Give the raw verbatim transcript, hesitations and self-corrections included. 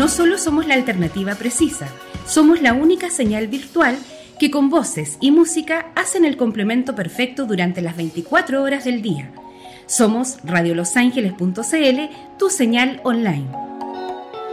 solo somos la alternativa precisa, somos la única señal virtual que con voces y música hacen el complemento perfecto durante las veinticuatro horas del día. Somos radio los ángeles punto c l, tu señal online.